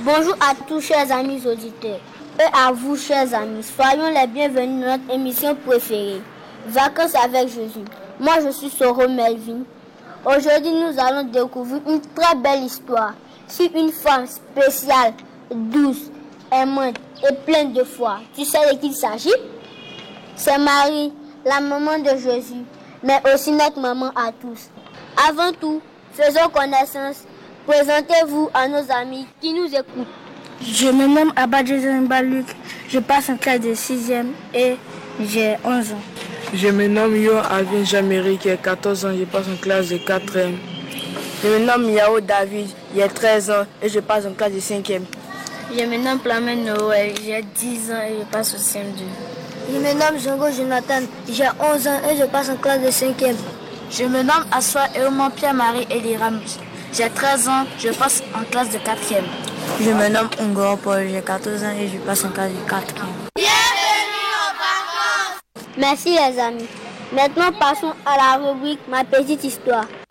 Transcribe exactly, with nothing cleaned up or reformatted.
Bonjour à tous, chers amis auditeurs, et à vous, chers amis. Soyons les bienvenus dans notre émission préférée, Vacances avec Jésus. Moi, je suis Soro Melvin. Aujourd'hui, nous allons découvrir une très belle histoire sur une femme spéciale, douce, aimante et pleine de foi. Tu sais de qui il s'agit? C'est Marie, la maman de Jésus, mais aussi notre maman à tous. Avant tout, faisons connaissance. Présentez-vous à nos amis qui nous écoutent. Je me nomme Abadjezemba Luc, je passe en classe de sixième et j'ai onze ans. Je me nomme Yo Alvin Jameri, qui a quatorze ans, je passe en classe de quatrième. Je me nomme Yao David, j'ai treize ans et je passe en classe de cinquième. Je me nomme Plamen Noël, j'ai dix ans et je passe au C M deux. Je me nomme Zongo Jonathan, j'ai onze ans et je passe en classe de cinquième. Je me nomme Assoa Eoman Pierre-Marie Eliram, j'ai treize ans, je passe en classe de quatrième. Je me nomme Ungor Paul, j'ai quatorze ans et je passe en classe de quatrième. Bienvenue aux vacances! Merci les amis. Maintenant passons à la rubrique Ma petite histoire.